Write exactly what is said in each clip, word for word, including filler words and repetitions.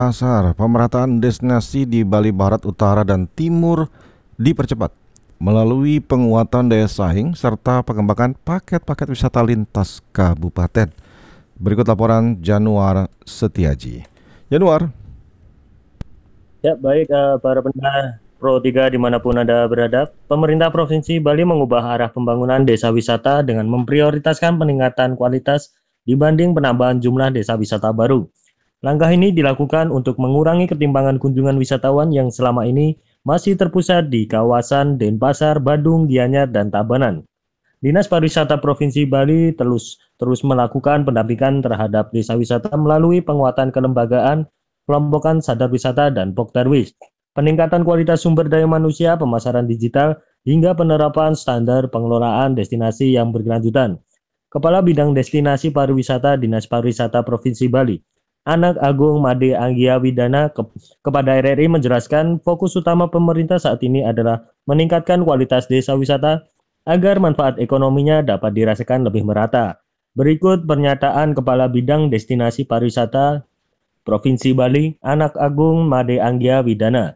Pasar, pemerataan destinasi di Bali Barat, Utara, dan Timur dipercepat melalui penguatan daya saing serta pengembangan paket-paket wisata lintas kabupaten. Berikut laporan Januar Setiaji. Januar. Ya, baik eh, para pendengar Pro tiga dimanapun Anda berada, pemerintah Provinsi Bali mengubah arah pembangunan desa wisata dengan memprioritaskan peningkatan kualitas dibanding penambahan jumlah desa wisata baru. Langkah ini dilakukan untuk mengurangi ketimpangan kunjungan wisatawan yang selama ini masih terpusat di kawasan Denpasar, Badung, Gianyar, dan Tabanan. Dinas Pariwisata Provinsi Bali terus terus melakukan pendampingan terhadap desa wisata melalui penguatan kelembagaan, kelompokan sadar wisata, dan Pokdarwis, peningkatan kualitas sumber daya manusia, pemasaran digital, hingga penerapan standar pengelolaan destinasi yang berkelanjutan. Kepala Bidang Destinasi Pariwisata Dinas Pariwisata Provinsi Bali, Anak Agung Made Anggia Widana ke kepada R R I menjelaskan fokus utama pemerintah saat ini adalah meningkatkan kualitas desa wisata agar manfaat ekonominya dapat dirasakan lebih merata. Berikut pernyataan Kepala Bidang Destinasi Pariwisata Provinsi Bali, Anak Agung Made Anggia Widana.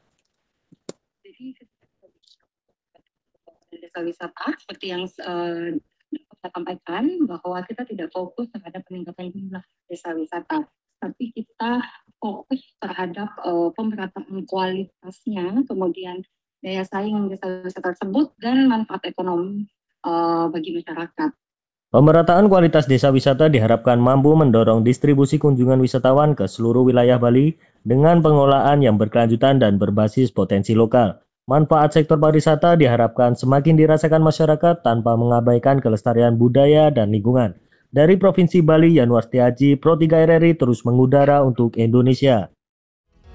Jadi desa wisata seperti yang uh, saya sampaikan bahwa kita tidak fokus terhadap peningkatan jumlah desa wisata, tapi kita fokus terhadap uh, pemerataan kualitasnya, kemudian daya saing desa wisata tersebut dan manfaat ekonomi uh, bagi masyarakat. Pemerataan kualitas desa wisata diharapkan mampu mendorong distribusi kunjungan wisatawan ke seluruh wilayah Bali dengan pengelolaan yang berkelanjutan dan berbasis potensi lokal. Manfaat sektor pariwisata diharapkan semakin dirasakan masyarakat tanpa mengabaikan kelestarian budaya dan lingkungan. Dari Provinsi Bali, Januar Setiaji, Pro tiga R R I terus mengudara untuk Indonesia.